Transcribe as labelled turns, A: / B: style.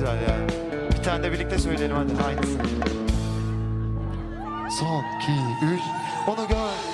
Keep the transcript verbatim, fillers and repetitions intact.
A: güzel ya. Bir tane de birlikte söyleyelim hadi aynısı.
B: Son, iki, üç. Onu gör.